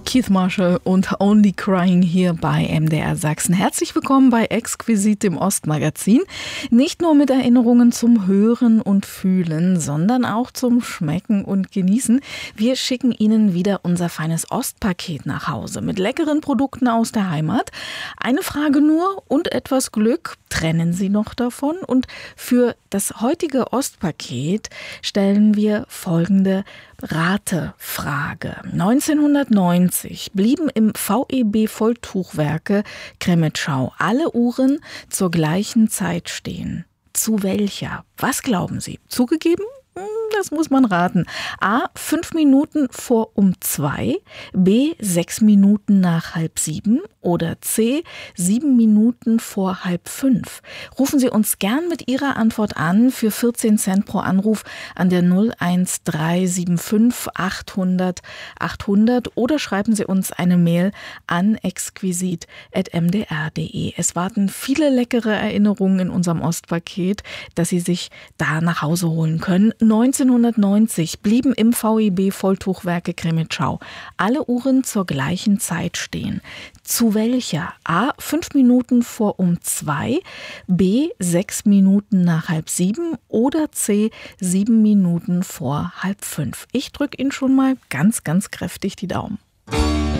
Keith Marshall und Only Crying hier bei MDR Sachsen. Herzlich willkommen bei Exquisit, dem Ostmagazin. Nicht nur mit Erinnerungen zum Hören und Fühlen, sondern auch zum Schmecken und Genießen. Wir schicken Ihnen wieder unser feines Ostpaket nach Hause mit leckeren Produkten aus der Heimat. Eine Frage nur und etwas Glück trennen Sie noch davon. Und für das heutige Ostpaket stellen wir folgende Ratefrage. 1990 blieben im VEB Volltuchwerke Cреметschau alle Uhren zur gleichen Zeit stehen. Zu welcher? Was glauben Sie? Zugegeben? Das muss man raten. A. 5 Minuten vor um 2, B. 6 Minuten nach 6:30 oder C. 7 Minuten vor 4:30. Rufen Sie uns gern mit Ihrer Antwort an für 14 Cent pro Anruf an der 01375 800 800 oder schreiben Sie uns eine Mail an exquisit@mdr.de. Es warten viele leckere Erinnerungen in unserem Ostpaket, dass Sie sich da nach Hause holen können. 1990 blieben im VEB Volltuchwerke Cреметschau alle Uhren zur gleichen Zeit stehen. Zu welcher? A. 5 Minuten vor um 2, B. 6 Minuten nach 6:30 oder C. 7 Minuten vor 4:30. Ich drücke Ihnen schon mal ganz, ganz kräftig die Daumen.